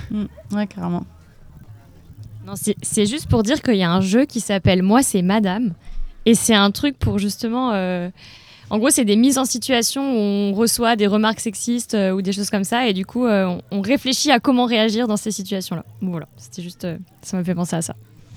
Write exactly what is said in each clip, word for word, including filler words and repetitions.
Mmh. Ouais, carrément. Non, c'est, c'est juste pour dire qu'il y a un jeu qui s'appelle Moi, c'est Madame. Et c'est un truc pour justement... Euh, en gros, c'est des mises en situation où on reçoit des remarques sexistes euh, ou des choses comme ça. Et du coup, euh, on, on réfléchit à comment réagir dans ces situations-là. Bon, voilà, c'était juste... Euh, ça m'a fait penser à ça.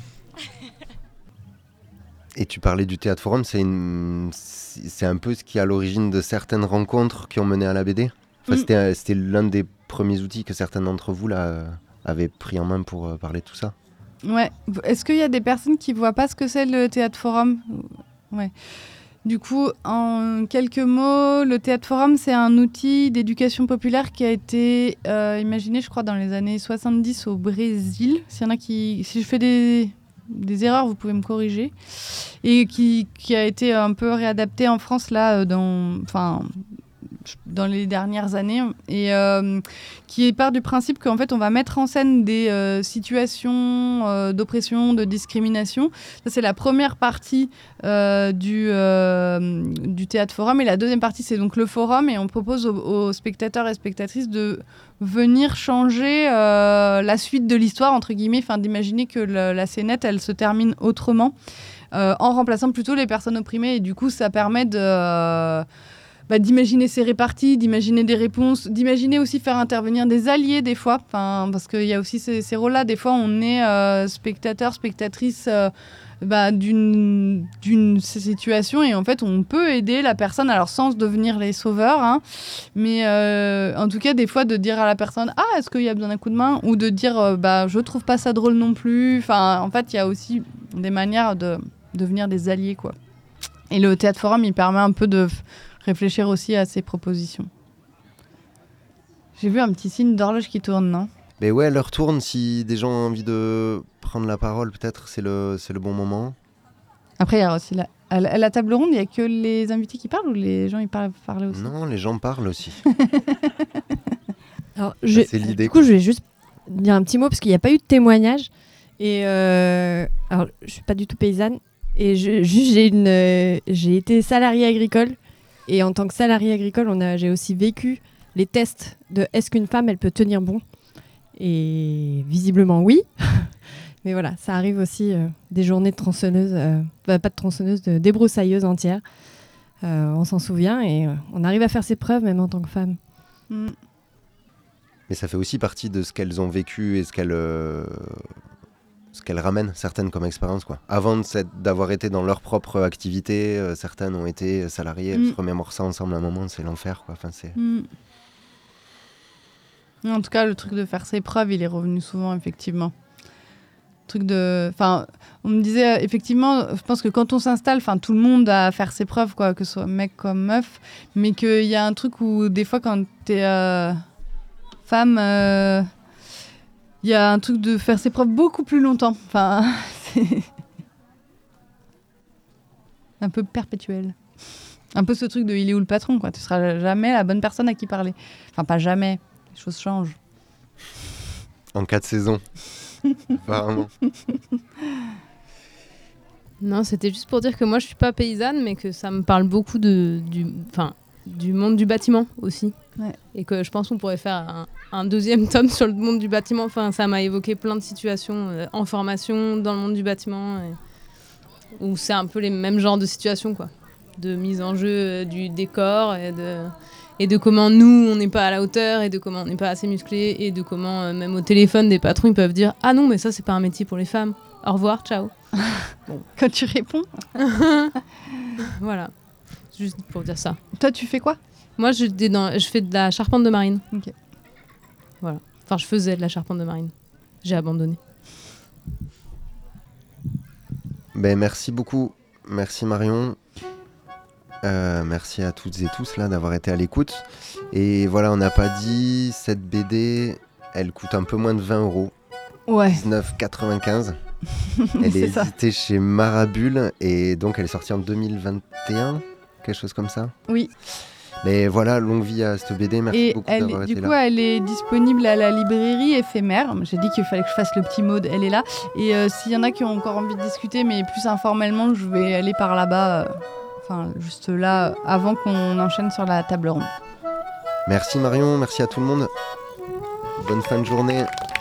Et tu parlais du Théâtre Forum, c'est, une... c'est un peu ce qui est à l'origine de certaines rencontres qui ont mené à la B D. Enfin, mmh. c'était, c'était l'un des premiers outils que certains d'entre vous là, avaient pris en main pour euh, parler de tout ça. Ouais. Est-ce qu'il y a des personnes qui ne voient pas ce que c'est le Théâtre Forum ? Ouais. Du coup, en quelques mots, le Théâtre Forum, c'est un outil d'éducation populaire qui a été euh, imaginé, je crois, dans les années soixante-dix au Brésil. S'il y en a qui... Si je fais des... des erreurs, vous pouvez me corriger. Et qui, qui a été un peu réadapté en France, là, dans, enfin, dans les dernières années. Et euh, qui part du principe qu'en fait, on va mettre en scène des euh, situations euh, d'oppression, de discrimination. Ça, c'est la première partie euh, du, euh, du Théâtre Forum. Et la deuxième partie, c'est donc le forum. Et on propose aux, aux spectateurs et spectatrices de venir changer euh, la suite de l'histoire, entre guillemets, enfin, d'imaginer que le, la scénette, elle se termine autrement, euh, en remplaçant plutôt les personnes opprimées. Et du coup, ça permet de, euh, bah, d'imaginer ces réparties, d'imaginer des réponses, d'imaginer aussi faire intervenir des alliés des fois, parce qu'il y a aussi ces, ces rôles-là. Des fois, on est euh, spectateur, spectatrice euh, bah, d'une, d'une situation et en fait, on peut aider la personne, alors sans devenir les sauveurs, hein, mais euh, en tout cas, des fois, de dire à la personne « Ah, est-ce qu'il y a besoin d'un coup de main ?» ou de dire euh, bah, « Je trouve pas ça drôle non plus ». Enfin, en fait, il y a aussi des manières de devenir des alliés, quoi. Et le Théâtre Forum, il permet un peu de réfléchir aussi à ces propositions. J'ai vu un petit signe d'horloge qui tourne, non ? Mais ouais, l'heure tourne. Si des gens ont envie de prendre la parole, peut-être c'est le, c'est le bon moment. Après, il y a aussi la, à la, à la table ronde, il n'y a que les invités qui parlent ou les gens ils parlent, parlent aussi ? Non, les gens parlent aussi. Alors, je, c'est l'idée. Du coup, je vais juste dire un petit mot parce qu'il n'y a pas eu de témoignage. Et euh, alors, je ne suis pas du tout paysanne. Et je, juste, j'ai, une, euh, j'ai été salariée agricole. Et en tant que salariée agricole, on a, j'ai aussi vécu les tests de est-ce qu'une femme, elle peut tenir bon ? Et visiblement, oui. Mais voilà, ça arrive aussi euh, des journées de tronçonneuses, euh, bah, pas de tronçonneuses, de débroussailleuses entières. Euh, on s'en souvient et euh, on arrive à faire ses preuves, même en tant que femme. Mm. Mais ça fait aussi partie de ce qu'elles ont vécu et ce qu'elles... Euh... ce qu'elles ramènent, certaines, comme expérience, quoi. Avant de cette, d'avoir été dans leur propre activité, euh, certaines ont été salariées, elles mm. se remémorent ça ensemble à un moment, c'est l'enfer, quoi. Enfin, c'est... Mm. En tout cas, le truc de faire ses preuves, il est revenu souvent, effectivement. Le truc de... Enfin, on me disait, effectivement, je pense que quand on s'installe, enfin, tout le monde a à faire ses preuves, quoi, que ce soit mec comme meuf, mais qu'il y a un truc où, des fois, quand t'es euh, femme... Euh... Il y a un truc de faire ses preuves beaucoup plus longtemps. Enfin, c'est un peu perpétuel. Un peu ce truc de il est où le patron, quoi. Tu seras jamais la bonne personne à qui parler. Enfin, pas jamais. Les choses changent. En quatre saisons. Apparemment. Non, c'était juste pour dire que moi, je suis pas paysanne, mais que ça me parle beaucoup de, du, enfin, du monde du bâtiment aussi. Ouais. Et que je pense qu'on pourrait faire un, un deuxième tome sur le monde du bâtiment. Enfin, ça m'a évoqué plein de situations euh, en formation dans le monde du bâtiment, et, où c'est un peu les mêmes genres de situations, quoi, de mise en jeu euh, du décor et de, et de comment nous, on n'est pas à la hauteur et de comment on n'est pas assez musclé et de comment, euh, même au téléphone, des patrons, ils peuvent dire « Ah non, mais ça, c'est pas un métier pour les femmes. Au revoir, ciao. » Bon. Quand tu réponds. Voilà, juste pour dire ça. Toi, tu fais quoi ? Moi, je, dans, je fais de la charpente de marine. Ok. Voilà. Enfin, je faisais de la charpente de marine. J'ai abandonné. Ben, merci beaucoup. Merci Marion. Euh, merci à toutes et tous là, d'avoir été à l'écoute. Et voilà, on n'a pas dit, cette B D, elle coûte un peu moins de vingt euros. Ouais. dix-neuf euros quatre-vingt-quinze. Elle est, est éditée chez Marabule et donc elle est sortie en deux mille vingt et un, quelque chose comme ça. Oui. Mais voilà, longue vie à cette B D, merci et beaucoup elle, d'avoir été là. Du coup, elle est disponible à la librairie éphémère. J'ai dit qu'il fallait que je fasse le petit mot, elle est là. Et euh, s'il y en a qui ont encore envie de discuter, mais plus informellement, je vais aller par là-bas, euh, enfin juste là, avant qu'on enchaîne sur la table ronde. Merci Marion, merci à tout le monde. Bonne fin de journée.